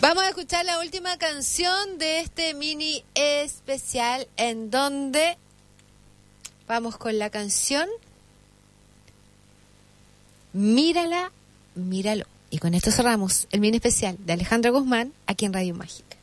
Vamos a escuchar la última canción de este mini especial, en donde vamos con la canción Mírala, míralo. Y con esto cerramos el mini especial de Alejandra Guzmán aquí en Radio Mágica.